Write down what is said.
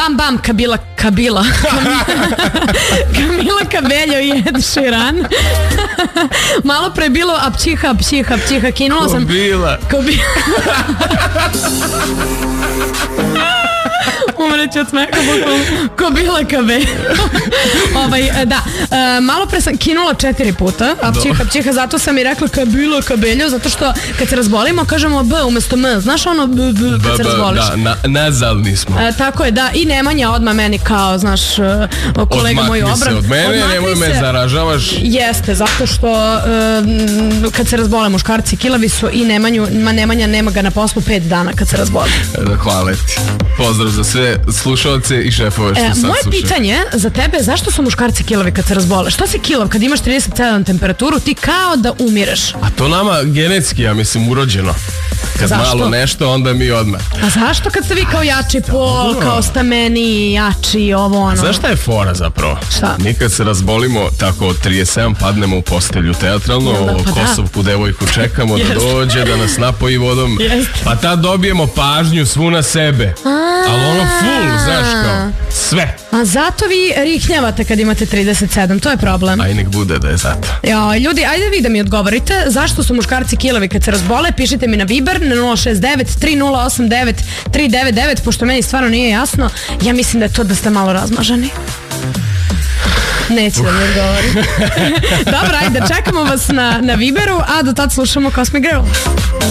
Bam Bam, Camila Cabello i Ed Sheeran. Malo pre bilo apćiha, kinula sam. Kobila. Umreću od smeka, Camila Cabello. Da, malo pre sam kinula 4 puta apćiha, zato sam i rekla Camila Cabello, zato što kad se razbolimo kažemo B umesto M, znaš ono B kad se razboliš. Da, nazalni smo. Tako je, da, i Nemanja odmah meni kao, znaš, kolega moj obran. Odmakni se od mene, nemoj me zaražavaš. Jeste, zato što kad se razbole muškarci kilavi su i Nemanja nema ga na poslu 5 dana kad se razbole. Hvala ti. Pozdrav za sve slušalce i šefove što sad slušaju. Moje pitanje za tebe, zašto su muškarci kilavi kad se razbole? Što si kilav kad imaš 37 temperaturu, ti kao da umireš? A to nama genetski, ja mislim, urođeno. Kad malo nešto, onda mi odmah. A zašto kad ste vi kao jači pol, kao stameni, jači, ovo ono? Znaš šta je fora zapravo? Šta? Mi kad se razbolimo tako od 37 padnemo u postelju teatralno, kosovku devojku čekamo da dođe, da nas napoji vodom, pa tad dobijemo pažnju svu na sebe. Ali ono full, znaš kao, sve. A zato vi riknjavate kad imate 37, to je problem. Aj nek bude da je zato. Ljudi, ajde vi da mi odgovorite, zašto su muškarci kilavi kad se razbole, pišite mi na Viber na 069 3089 399, pošto meni stvarno nije jasno, ja mislim da je to da ste malo razmaženi. Neće da mi odgovori. Dobro, ajde, čekamo vas na Viberu, a do tad slušamo Cosmic Girl.